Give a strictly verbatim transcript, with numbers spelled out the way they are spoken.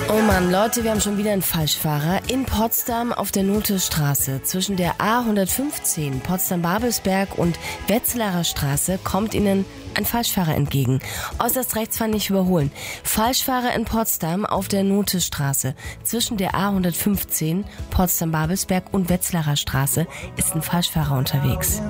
Oh Mann, Leute, wir haben schon wieder einen Falschfahrer. In Potsdam auf der Nothestraße zwischen der A hundertfünfzehn Potsdam-Babelsberg und Wetzlarer Straße kommt Ihnen ein Falschfahrer entgegen. Äußerst rechts fahren, nicht überholen. Falschfahrer in Potsdam auf der Nothestraße zwischen der A hundertfünfzehn Potsdam-Babelsberg und Wetzlarer Straße ist ein Falschfahrer unterwegs.